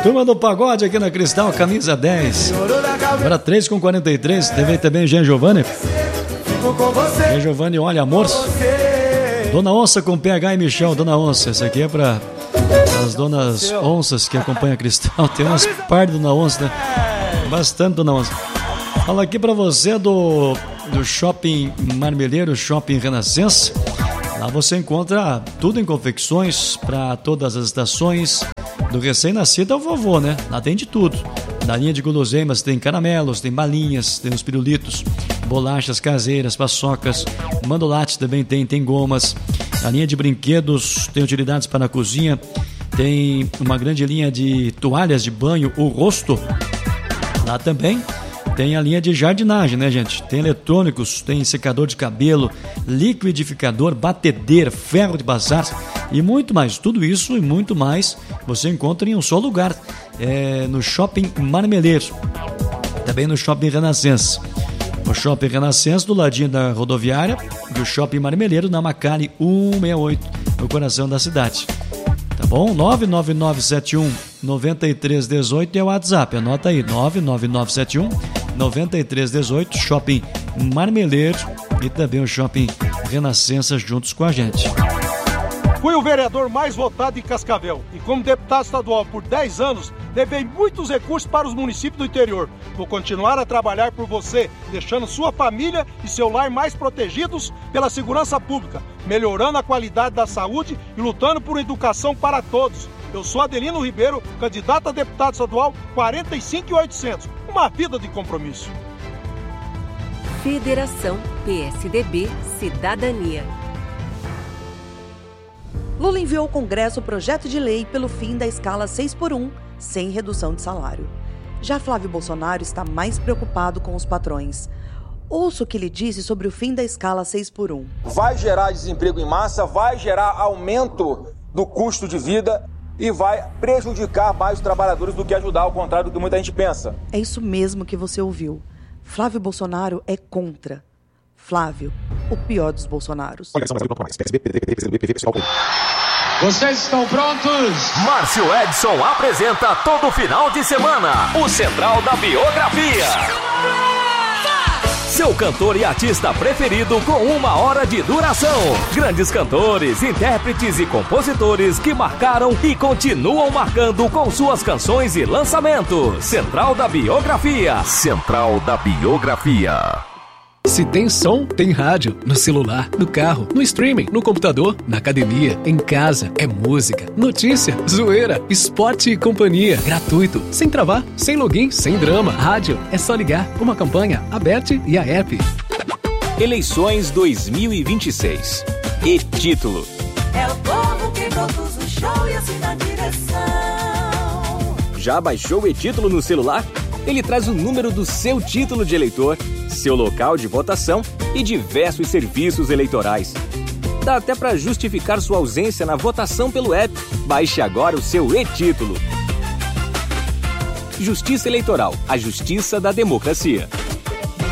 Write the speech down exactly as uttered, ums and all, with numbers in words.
Turma do Pagode aqui na Cristal, camisa dez. Agora três com quarenta e três. Teve também Jean Giovanni. Jean Giovanni, olha, amor. Dona Onça com P H e Michel. Dona Onça, essa aqui é pra as donas onças que acompanham a Cristal. Tem umas par de Dona Onça, né? Bastante Dona Onça. Fala aqui pra você do, do Shopping Marmeleiro, Shopping Renascença. Lá você encontra tudo em confecções para todas as estações. Do recém-nascido ao vovô, né? Lá tem de tudo. Na linha de guloseimas tem caramelos, tem balinhas, tem os pirulitos, bolachas caseiras, paçocas, mandolates também tem, tem gomas. Na linha de brinquedos tem utilidades para a cozinha, tem uma grande linha de toalhas de banho, o rosto. Lá também tem a linha de jardinagem, né, gente? Tem eletrônicos, tem secador de cabelo, liquidificador, batedeira, ferro de bazar e muito mais. Tudo isso e muito mais você encontra em um só lugar, é, no Shopping Marmeleiro, também no Shopping Renascença. O Shopping Renascença do ladinho da rodoviária e o Shopping Marmeleiro na Macari cento e sessenta e oito, no coração da cidade. Tá bom? nove nove nove sete um nove três um oito é o WhatsApp, anota aí, nove nove nove sete um nove três um oito, Shopping Marmeleiro e também o Shopping Renascença juntos com a gente. Fui o vereador mais votado em Cascavel e como deputado estadual por dez anos, levei muitos recursos para os municípios do interior. Vou continuar a trabalhar por você, deixando sua família e seu lar mais protegidos pela segurança pública, melhorando a qualidade da saúde e lutando por educação para todos. Eu sou Adelino Ribeiro, candidato a deputado estadual quarenta e cinco mil e oitocentos. Uma vida de compromisso. Federação P S D B Cidadania. Lula enviou ao Congresso o projeto de lei pelo fim da escala seis por um, sem redução de salário. Já Flávio Bolsonaro está mais preocupado com os patrões. Ouça o que ele disse sobre o fim da escala seis por um. Vai gerar desemprego em massa, vai gerar aumento do custo de vida e vai prejudicar mais os trabalhadores do que ajudar, ao contrário do que muita gente pensa. É isso mesmo que você ouviu. Flávio Bolsonaro é contra. Flávio, o pior dos Bolsonaros. Vocês estão prontos? Márcio Edson apresenta todo final de semana o Central da Biografia. Seu cantor e artista preferido com uma hora de duração. Grandes cantores, intérpretes e compositores que marcaram e continuam marcando com suas canções e lançamentos. Central da Biografia. Central da Biografia. Se tem som, tem rádio. No celular, no carro, no streaming, no computador, na academia, em casa. É música, notícia, zoeira, esporte e companhia. Gratuito, sem travar, sem login, sem drama. Rádio, é só ligar. Uma campanha, a B E T e a app. Eleições dois mil e vinte e seis. E título. É o povo que produz o show e assina a direção. Já baixou o e-título no celular? Ele traz o número do seu título de eleitor, seu local de votação e diversos serviços eleitorais. Dá até para justificar sua ausência na votação pelo app. Baixe agora o seu e-título. Justiça Eleitoral, a justiça da democracia.